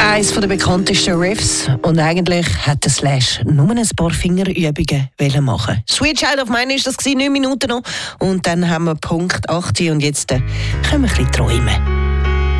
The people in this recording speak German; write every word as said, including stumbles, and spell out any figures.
Eines der bekanntesten Riffs. Und eigentlich hätte Slash nur ein paar Fingerübungen machen. Sweet Child of Mine war das, neun Minuten noch. Und dann haben wir Punkt acht und jetzt äh, können wir ein bisschen träumen.